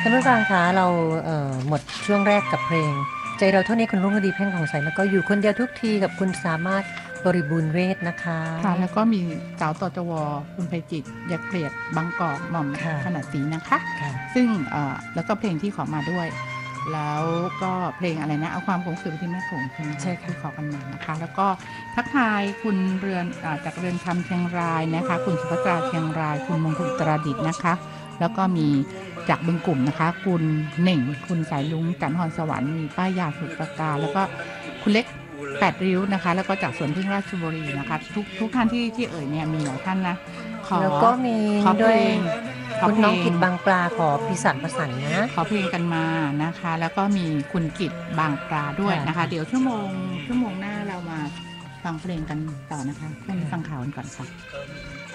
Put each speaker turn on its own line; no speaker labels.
ท่านผู้ฟังคะเราหมดช่วงแรกกับเพลงใจเราเท่านี้คุณรุ่งฤดีเพ่งของใสแล้วก็อยู่คนเดียวทุกทีกับคุณสามารถบริบูรณ์เวทนะคะ
ค่ะแล้วก็มีสาวตจวคุณไพจิตรยาเกลียดบางกอกหม่อมขนาดศรีนะคะซึ่งแล้วก็เพลงที่ขอมาด้วยแล้วก็เพลงอะไรนะเอาความคงคืนไปที่แม่คงใช่ที่ขอกันมานะคะแล้วก็ทักทายคุณเรือนจากเรือนคำเชียงรายนะคะคุณสุภัตราเชียงรายคุณมงคลตราดิษฐ์นะคะแล้วก็มีจากบึงกลุ่มนะคะคุณเหน่งคุณสายลุงจันทร์ฮอนสวรรค์มีป้ายยาสุดประการแล้วก็คุณเล็ก8 ริ้วนะคะแล้วก็จากสวนพึ่งราชบุรีนะคะทุกท่านที่เอ่ยเนี่ยมีหลายท่านนะ
แล้วก็มีด้วยคุณน้องกิจบางปลาขอพิสารประสานนะ
ขอเพลงกันมานะคะแล้วก็มีคุณกิจบางปลาด้วยนะคะเดี๋ยวชั่วโมงหน้าเรามาฟังเพลงกันต่อนะคะให้ฟังข่าวกันก่อนค่ะ